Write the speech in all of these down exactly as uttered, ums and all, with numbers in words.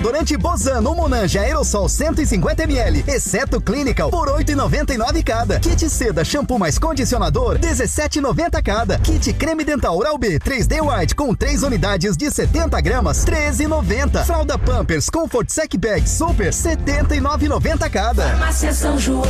Desodorante Bozano Monange Aerosol cento e cinquenta mililitros, exceto Clinical, por oito reais e noventa e nove centavos cada. Kit Seda Shampoo mais Condicionador, dezessete reais e noventa centavos cada. Kit Creme Dental Oral B três D White com três unidades de setenta gramas, treze reais e noventa centavos. Fralda Pampers Comfort Sec Bag Super, setenta e nove reais e noventa centavos cada. Farmácia São João.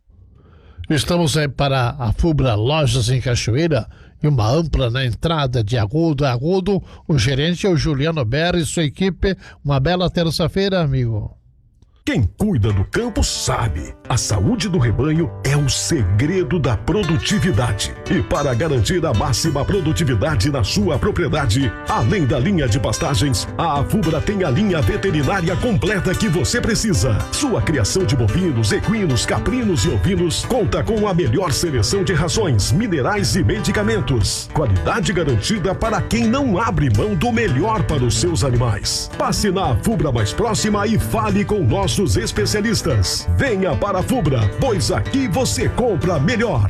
Estamos aí para a Fubra Lojas em Cachoeira e uma ampla na entrada de Agudo a Agudo. O gerente é o Juliano Berri e sua equipe. Uma bela terça-feira, amigo. Quem cuida do campo sabe, a saúde do rebanho é o segredo da produtividade. E para garantir a máxima produtividade na sua propriedade, além da linha de pastagens, a Afubra tem a linha veterinária completa que você precisa. Sua criação de bovinos, equinos, caprinos e ovinos conta com a melhor seleção de rações, minerais e medicamentos. Qualidade garantida para quem não abre mão do melhor para os seus animais. Passe na Afubra mais próxima e fale com nós os especialistas. Venha para a Fubra, pois aqui você compra melhor.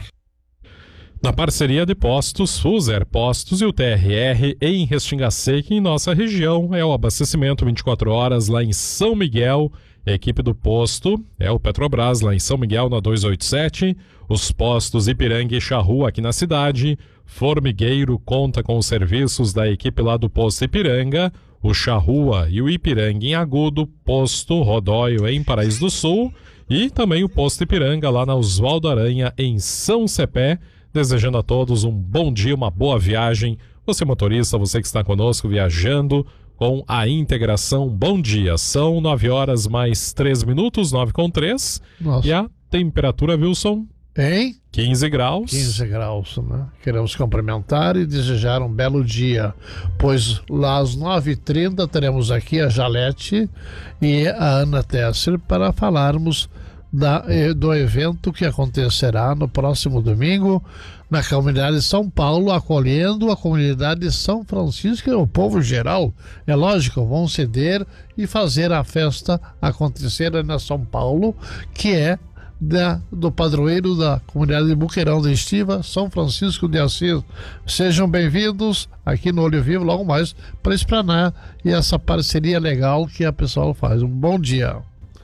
Na parceria de Postos, Fuser Postos e o T R R em Restinga Seca, em nossa região, é o abastecimento vinte e quatro horas lá em São Miguel. A equipe do posto é o Petrobras lá em São Miguel na duzentos e oitenta e sete. Os postos Ipiranga e Charrua aqui na cidade. Formigueiro conta com os serviços da equipe lá do posto Ipiranga. O Charrua e o Ipiranga em Agudo, posto Rodóio em Paraíso do Sul e também o posto Ipiranga lá na Oswaldo Aranha em São Cepé. Desejando a todos um bom dia, uma boa viagem. Você motorista, você que está conosco viajando com a integração, bom dia. São nove horas mais três minutos, nove com três. Nossa. E a temperatura, Wilson? Hein? quinze graus. quinze graus, né? Queremos cumprimentar e desejar um belo dia, pois lá às nove e trinta teremos aqui a Jalete e a Ana Tesser para falarmos da, do evento que acontecerá no próximo domingo na comunidade de São Paulo, acolhendo a comunidade de São Francisco e o povo geral. É lógico, vão ceder e fazer a festa acontecer na São Paulo, que é Da, do padroeiro da comunidade de Buqueirão da Estiva, São Francisco de Assis. Sejam bem-vindos aqui no Olho Vivo, logo mais, para explanar e essa parceria legal que a pessoa faz. Um bom dia.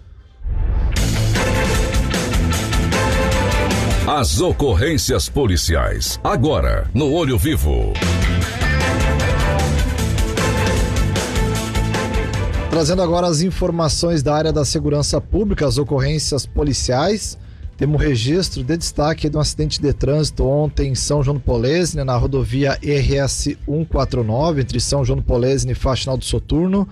As ocorrências policiais, agora no Olho Vivo. Trazendo agora as informações da área da segurança pública, as ocorrências policiais. Temos um registro de destaque de um acidente de trânsito ontem em São João do Polesine, na rodovia R S cento e quarenta e nove, entre São João do Polesine e Faxinal do Soturno.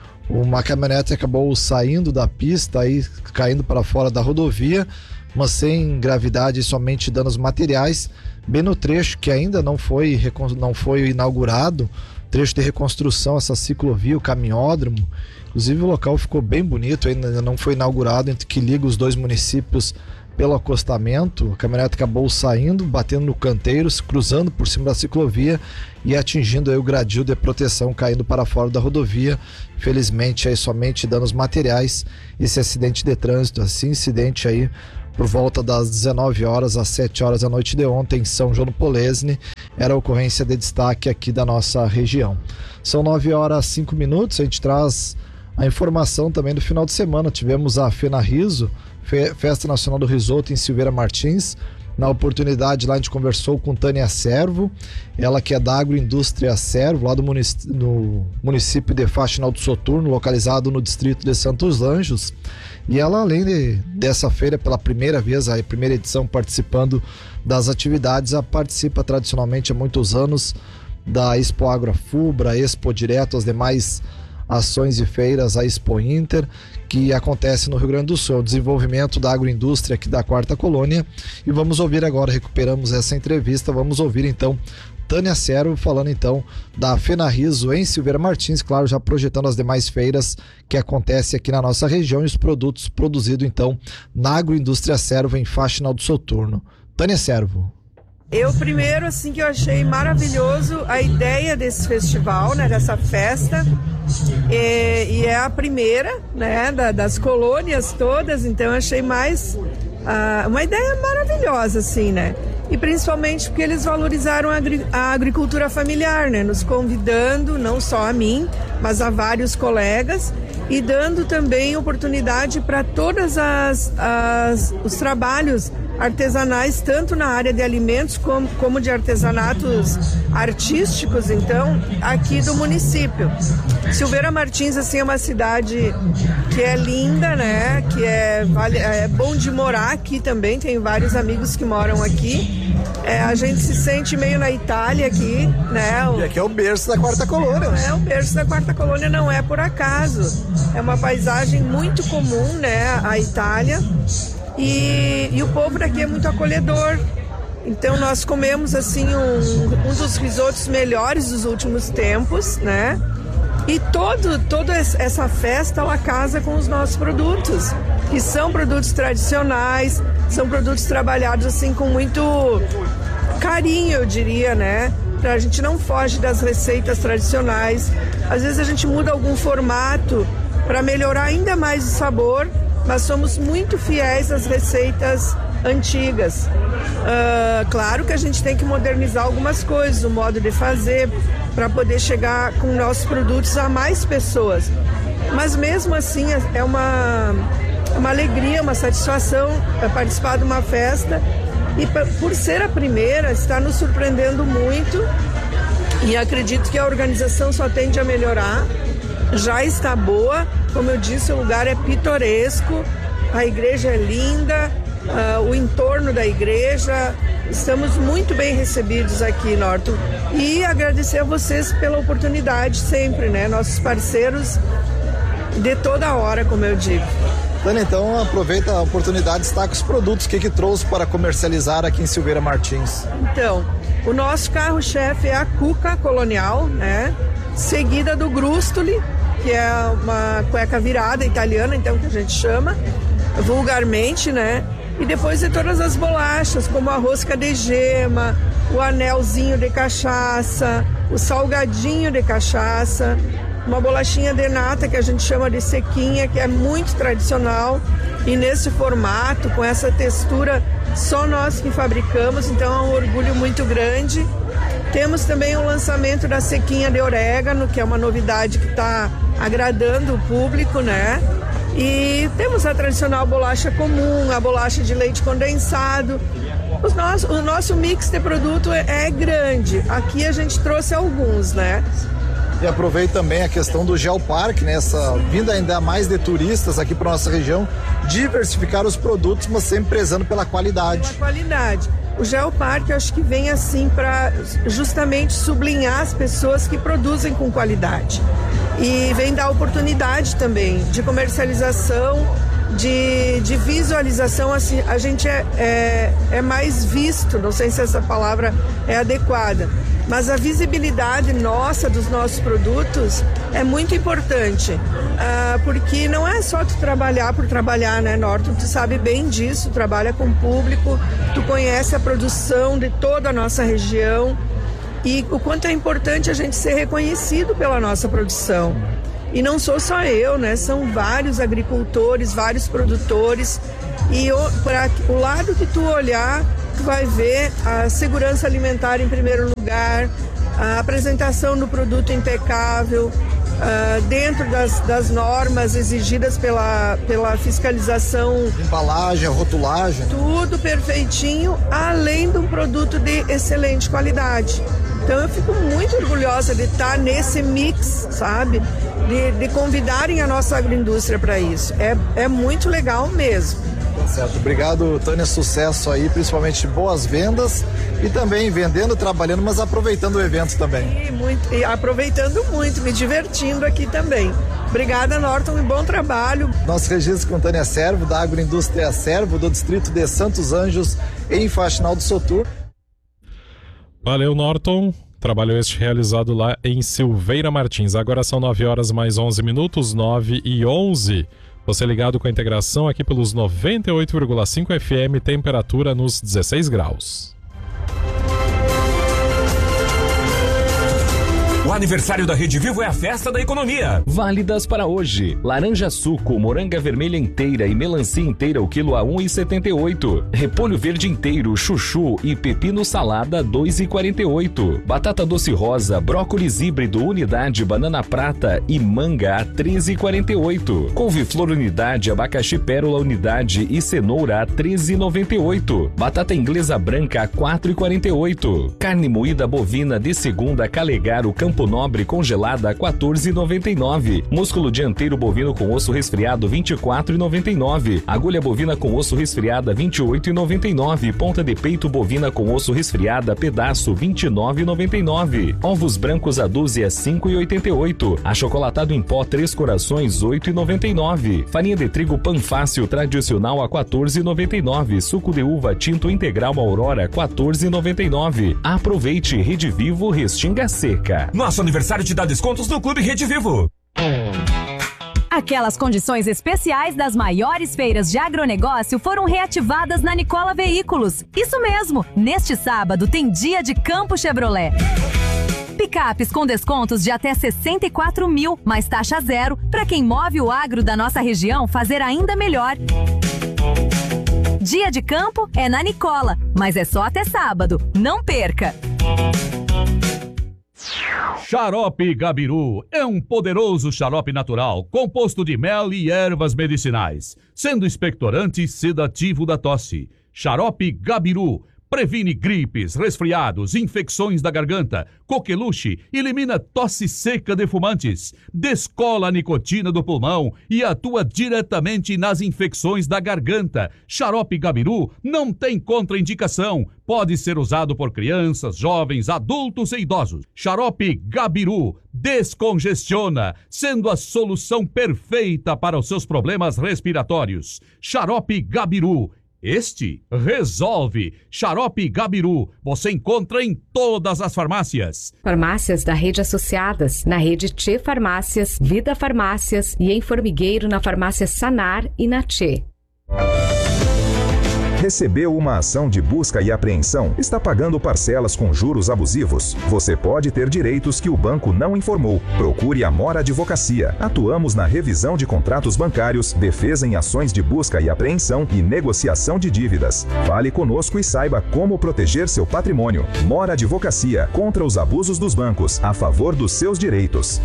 Uma caminhonete acabou saindo da pista, aí, caindo para fora da rodovia, mas sem gravidade e somente danos materiais, bem no trecho que ainda não foi, não foi inaugurado, trecho de reconstrução, essa ciclovia, o caminhódromo. Inclusive o local ficou bem bonito, ainda não foi inaugurado, entre que liga os dois municípios pelo acostamento. A caminhonete acabou saindo, batendo no canteiro, se cruzando por cima da ciclovia e atingindo aí o gradil de proteção, caindo para fora da rodovia. Infelizmente aí somente danos materiais, esse acidente de trânsito, esse incidente aí por volta das dezenove horas às sete horas da noite de ontem em São João do Polesine, era a ocorrência de destaque aqui da nossa região. São nove horas e cinco minutos, a gente traz a informação também do final de semana. Tivemos a FenaRiso, Festa Nacional do Risoto em Silveira Martins. Na oportunidade lá a gente conversou com Tânia Servo, ela que é da Agroindústria Servo, lá do munic- no município de Faxinal do Soturno, localizado no distrito de Santos Anjos. E ela, além de, dessa feira, pela primeira vez, a primeira edição, participando das atividades, ela participa tradicionalmente há muitos anos da Expo Agrofubra, Expo Direto, as demais ações e feiras, a Expo Inter, que acontece no Rio Grande do Sul, o desenvolvimento da agroindústria aqui da Quarta Colônia. E vamos ouvir agora, recuperamos essa entrevista, vamos ouvir então Tânia Servo falando então da FenaRiso em Silveira Martins, claro, já projetando as demais feiras que acontecem aqui na nossa região e os produtos produzidos então na Agroindústria Servo em Faxinal do Soturno. Tânia Servo. Eu primeiro, assim, que eu achei maravilhoso a ideia desse festival, né, dessa festa, e, e é a primeira, né, da, das colônias todas, então eu achei mais uh, uma ideia maravilhosa, assim, né, e principalmente porque eles valorizaram a, agri- a agricultura familiar, né? Nos convidando, não só a mim, mas a vários colegas, e dando também oportunidade para todas as, as os trabalhos artesanais, tanto na área de alimentos como, como de artesanatos artísticos, então, aqui do município. Silveira Martins, assim, é uma cidade que é linda, né? Que é, vale, é bom de morar aqui também, tenho vários amigos que moram aqui. É, a gente se sente meio na Itália aqui, né? O, E aqui é o berço da quarta colônia. não é o berço da quarta colônia, não é por acaso. É uma paisagem muito comum, né? A Itália. E, e o povo daqui é muito acolhedor. Então nós comemos assim um, um dos risotos melhores dos últimos tempos, né? E todo, toda essa festa ela casa com os nossos produtos, que são produtos tradicionais, são produtos trabalhados assim com muito carinho, eu diria, né? A gente não foge das receitas tradicionais. Às vezes a gente muda algum formato para melhorar ainda mais o sabor, mas somos muito fiéis às receitas antigas. Uh, claro que a gente tem que modernizar algumas coisas, o modo de fazer, para poder chegar com nossos produtos a mais pessoas. Mas mesmo assim é uma, uma alegria, uma satisfação participar de uma festa, e por ser a primeira, está nos surpreendendo muito, e acredito que a organização só tende a melhorar. Já está boa, como eu disse, o lugar é pitoresco, a igreja é linda, uh, o entorno da igreja, estamos muito bem recebidos aqui, Norton. E agradecer a vocês pela oportunidade sempre, né? Nossos parceiros de toda hora, como eu digo. Tânia, então aproveita a oportunidade, destaca os produtos que que trouxe para comercializar aqui em Silveira Martins. Então, o nosso carro-chefe é a cuca colonial, né? Seguida do grustoli, que é uma cueca virada italiana, então, que a gente chama vulgarmente, né? E depois é todas as bolachas, como a rosca de gema, o anelzinho de cachaça, o salgadinho de cachaça, uma bolachinha de nata que a gente chama de sequinha, que é muito tradicional, e nesse formato, com essa textura, só nós que fabricamos, então é um orgulho muito grande. Temos também o lançamento da sequinha de orégano, que é uma novidade que está agradando o público, né? E temos a tradicional bolacha comum, a bolacha de leite condensado. Os nosso, o nosso mix de produto é, é grande. Aqui a gente trouxe alguns, né? E aproveita também a questão do Geoparque, né? Essa vinda ainda mais de turistas aqui para nossa região, diversificar os produtos, mas sempre prezando pela qualidade. Pela qualidade. O Geoparque, eu acho que vem assim para justamente sublinhar as pessoas que produzem com qualidade. E vem dar oportunidade também de comercialização, de, de visualização. Assim, a gente é, é, é mais visto, não sei se essa palavra é adequada, mas a visibilidade nossa dos nossos produtos é muito importante, ah, porque não é só tu trabalhar por trabalhar, né, Norton? Tu sabe bem disso, trabalha com o público, tu conhece a produção de toda a nossa região e o quanto é importante a gente ser reconhecido pela nossa produção. E não sou só eu, né? São vários agricultores, vários produtores, e para o lado que tu olhar, tu vai ver a segurança alimentar em primeiro lugar, a apresentação do produto impecável, uh, dentro das, das normas exigidas pela, pela fiscalização. Embalagem, rotulagem. Tudo perfeitinho, além de um produto de excelente qualidade. Então eu fico muito orgulhosa de estar nesse mix, sabe? De, de convidarem a nossa agroindústria para isso. É, é muito legal mesmo. Certo, obrigado, Tânia, sucesso aí, principalmente boas vendas e também vendendo, trabalhando, mas aproveitando o evento também. E, muito, e aproveitando muito, me divertindo aqui também. Obrigada, Norton, e bom trabalho. Nosso registro com Tânia Servo, da Agroindústria Servo, do distrito de Santos Anjos, em Faxinal do Sotur. Valeu, Norton. Trabalho este realizado lá em Silveira Martins. Agora são nove horas mais onze minutos, nove e onze. Você ligado com a integração aqui pelos noventa e oito vírgula cinco F M, temperatura nos dezesseis graus. O aniversário da Rede Vivo é a festa da economia. Válidas para hoje. Laranja suco, moranga vermelha inteira e melancia inteira o quilo a um real e setenta e oito centavos. Repolho verde inteiro, chuchu e pepino salada dois reais e quarenta e oito centavos. Batata doce rosa, brócolis híbrido unidade, banana prata e manga a treze reais e quarenta e oito centavos. Couve-flor unidade, abacaxi pérola unidade e cenoura a treze reais e noventa e oito centavos. Batata inglesa branca a quatro reais e quarenta e oito centavos. Carne moída bovina de segunda Calegaro Campo Nobre congelada a quatorze reais e noventa e nove centavos. Músculo dianteiro bovino com osso resfriado vinte e quatro reais e noventa e nove centavos. Agulha bovina com osso resfriada vinte e oito reais e noventa e nove centavos. Ponta de peito bovina com osso resfriada pedaço vinte e nove reais e noventa e nove centavos. Ovos brancos a dúzia cinco reais e oitenta e oito centavos. Achocolatado em pó Três Corações oito reais e noventa e nove centavos. Farinha de trigo Panfácil tradicional a quatorze reais e noventa e nove centavos. Suco de uva tinto integral Aurora quatorze reais e noventa e nove centavos. Aproveite. Rede Vivo Restinga Seca. Nosso aniversário te dá descontos no Clube Rede Vivo. Aquelas condições especiais das maiores feiras de agronegócio foram reativadas na Nicola Veículos. Isso mesmo, neste sábado tem dia de Campo Chevrolet. Picapes com descontos de até sessenta e quatro mil, mais taxa zero, para quem move o agro da nossa região fazer ainda melhor. Dia de campo é na Nicola, mas é só até sábado. Não perca! Xarope Gabiru é um poderoso xarope natural, composto de mel e ervas medicinais, sendo expectorante e sedativo da tosse. Xarope Gabiru previne gripes, resfriados, infecções da garganta, coqueluche, elimina tosse seca de fumantes, descola a nicotina do pulmão e atua diretamente nas infecções da garganta. Xarope Gabiru não tem contraindicação. Pode ser usado por crianças, jovens, adultos e idosos. Xarope Gabiru descongestiona, sendo a solução perfeita para os seus problemas respiratórios. Xarope Gabiru. Este resolve. Xarope Gabiru. Você encontra em todas as farmácias. Farmácias da rede associadas, na rede Tchê Farmácias, Vida Farmácias e em Formigueiro na farmácia Sanar e na Tchê. Recebeu uma ação de busca e apreensão? Está pagando parcelas com juros abusivos? Você pode ter direitos que o banco não informou. Procure a Mora Advocacia. Atuamos na revisão de contratos bancários, defesa em ações de busca e apreensão e negociação de dívidas. Fale conosco e saiba como proteger seu patrimônio. Mora Advocacia. Contra os abusos dos bancos. A favor dos seus direitos.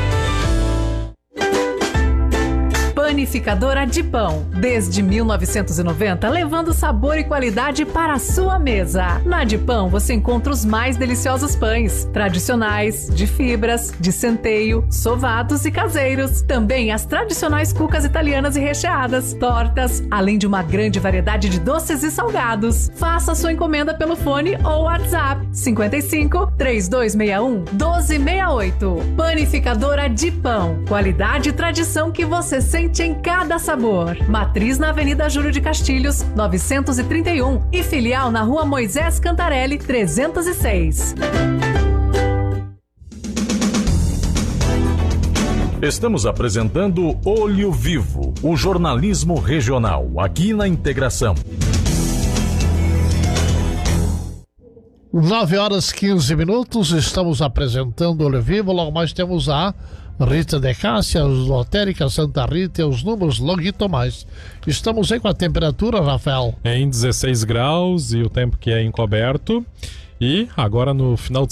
Panificadora de Pão, desde mil novecentos e noventa, levando sabor e qualidade para a sua mesa. Na de Pão você encontra os mais deliciosos pães, tradicionais, de fibras, de centeio, sovados e caseiros. Também as tradicionais cucas italianas e recheadas, tortas, além de uma grande variedade de doces e salgados. Faça sua encomenda pelo fone ou WhatsApp cinquenta e cinco, três dois seis um, um dois seis oito. Panificadora de Pão, qualidade e tradição que você sente em cada sabor. Matriz na Avenida Júlio de Castilhos, novecentos e trinta e um e filial na Rua Moisés Cantarelli, trezentos e seis. Estamos apresentando Olho Vivo, o jornalismo regional, aqui na Integração. nove horas e quinze minutos, estamos apresentando Olho Vivo. Logo mais temos a Rita de Cássia, Lotérica Santa Rita e os números Long e Tomás. Estamos aí com a temperatura, Rafael? Em dezesseis graus e o tempo que é encoberto. E agora no final de